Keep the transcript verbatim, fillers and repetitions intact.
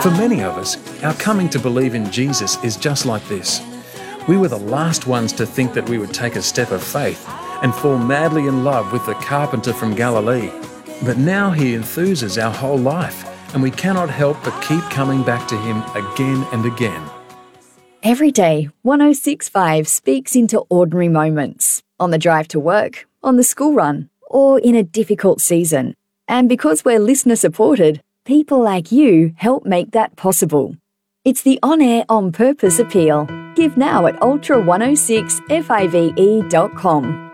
For many of us, our coming to believe in Jesus is just like this. We were the last ones to think that we would take a step of faith and fall madly in love with the carpenter from Galilee. But now he enthuses our whole life, and we cannot help but keep coming back to him again and again. Every day, one oh six point five speaks into ordinary moments, on the drive to work, on the school run, or in a difficult season. And because we're listener supported, people like you help make that possible. It's the On Air On Purpose appeal. Give now at ultra one oh six five e dot com.